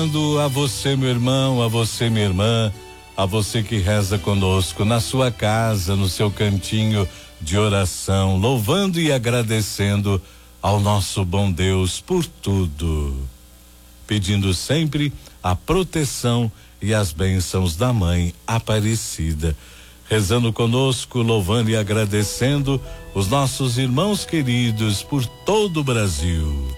A você, meu irmão, a você, minha irmã, a você que reza conosco na sua casa, no seu cantinho de oração, louvando e agradecendo ao nosso bom Deus por tudo, pedindo sempre a proteção e as bênçãos da Mãe Aparecida, rezando conosco, louvando e agradecendo os nossos irmãos queridos por todo o Brasil.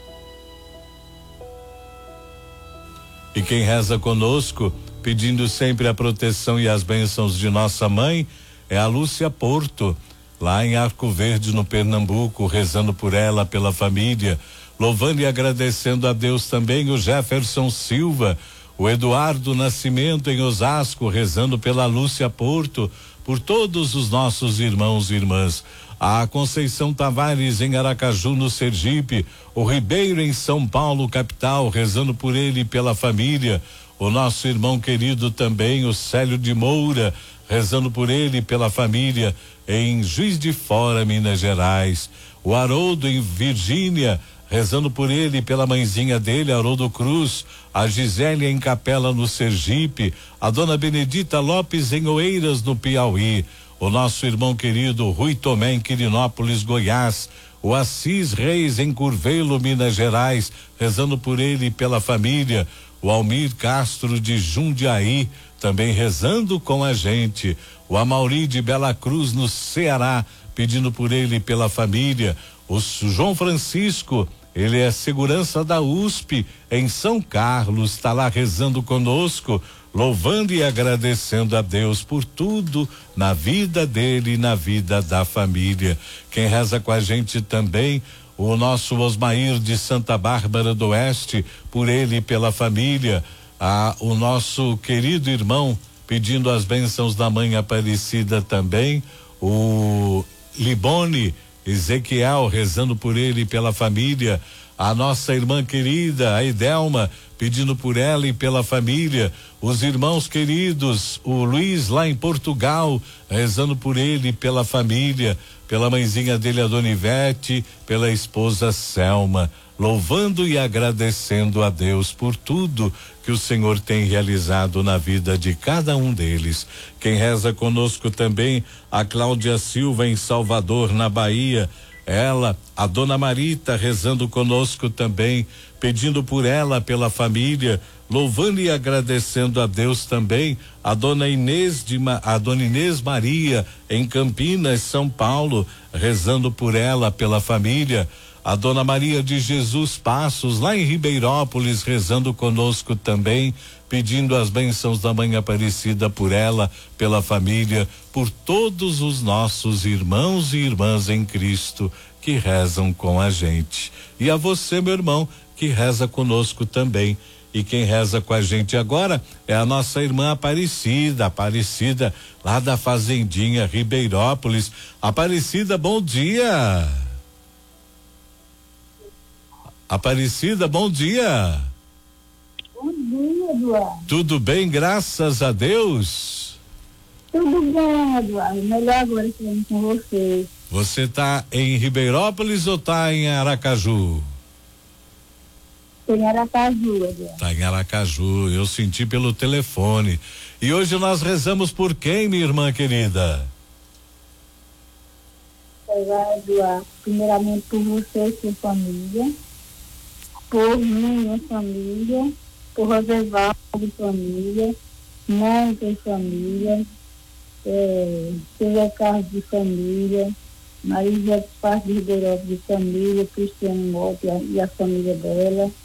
E quem reza conosco, pedindo sempre a proteção e as bênçãos de nossa mãe, é a Lúcia Porto, lá em Arco Verde, no Pernambuco, rezando por ela, pela família, louvando e agradecendo a Deus também o Jefferson Silva, o Eduardo Nascimento em Osasco, rezando pela Lúcia Porto, por todos os nossos irmãos e irmãs. A Conceição Tavares em Aracaju, no Sergipe, o Ribeiro em São Paulo, capital, rezando por ele e pela família. O nosso irmão querido também, o Célio de Moura, rezando por ele e pela família em Juiz de Fora, Minas Gerais. O Haroldo em Virgínia, rezando por ele e pela mãezinha dele, Haroldo Cruz. A Gisele em Capela, no Sergipe. A dona Benedita Lopes em Oeiras, no Piauí. O nosso irmão querido Rui Tomé em Quirinópolis, Goiás. O Assis Reis em Curvelo, Minas Gerais, rezando por ele e pela família. O Almir Castro de Jundiaí, também rezando com a gente. O Amauri de Bela Cruz, no Ceará, pedindo por ele e pela família. O João Francisco, ele é segurança da USP em São Carlos, está lá rezando conosco, louvando e agradecendo a Deus por tudo na vida dele e na vida da família. Quem reza com a gente também, o nosso Osmair de Santa Bárbara do Oeste, por ele e pela família. O nosso querido irmão pedindo as bênçãos da Mãe Aparecida também, o Libone Ezequiel rezando por ele e pela família. A nossa irmã querida, a Idelma, pedindo por ela e pela família. Os irmãos queridos, o Luiz lá em Portugal, rezando por ele e pela família, pela mãezinha dele, a Dona Ivete, pela esposa Selma, louvando e agradecendo a Deus por tudo que o Senhor tem realizado na vida de cada um deles. Quem reza conosco também, a Cláudia Silva em Salvador, na Bahia. Ela, a Dona Marita, rezando conosco também, pedindo por ela, pela família, louvando e agradecendo a Deus também. A Dona Inês Maria em Campinas, São Paulo, rezando por ela, pela família. A Dona Maria de Jesus Passos, lá em Ribeirópolis, rezando conosco também, pedindo as bênçãos da Mãe Aparecida por ela, pela família, por todos os nossos irmãos e irmãs em Cristo que rezam com a gente. E a você, meu irmão, que reza conosco também. E quem reza com a gente agora é a nossa irmã Aparecida, lá da Fazendinha Ribeirópolis. Aparecida, bom dia. Aparecida, bom dia. Bom dia, Eduardo. Tudo bem, graças a Deus? Tudo bem, Eduardo. Melhor agora estar com você. Você tá em Ribeirópolis ou tá em Aracaju? Tô em Aracaju, Eduardo. Tá em Aracaju, eu senti pelo telefone. E hoje nós rezamos por quem, minha irmã querida? Eduardo, primeiramente por você e sua família, por minha família, por Rosevaldo e família, Mônica e família, Silvia Carlos de família, Maria José Passos de Ribeirópolis de família, Cristiano Motta e a família dela,